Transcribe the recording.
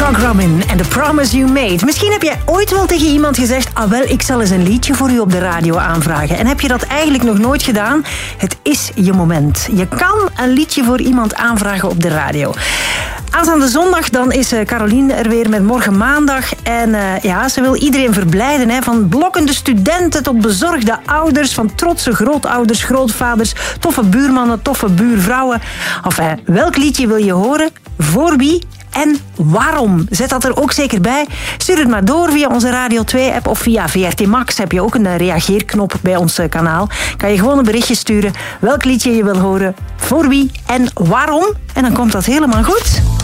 Mark Robin en The Promise You Made. Misschien heb jij ooit wel tegen iemand gezegd, ik zal eens een liedje voor u op de radio aanvragen. En heb je dat eigenlijk nog nooit gedaan? Het is je moment. Je kan een liedje voor iemand aanvragen op de radio. Aanstaande zondag dan is Caroline er weer met Morgen Maandag. En ze wil iedereen verblijden. Hè? Van blokkende studenten tot bezorgde ouders. Van trotse grootouders, grootvaders. Toffe buurmannen, toffe buurvrouwen. Enfin, welk liedje wil je horen? Voor wie? En waarom? Zet dat er ook zeker bij. Stuur het maar door via onze Radio 2-app of via VRT Max. Heb je ook een reageerknop bij ons kanaal. Kan je gewoon een berichtje sturen welk liedje je wil horen, voor wie en waarom. En dan komt dat helemaal goed.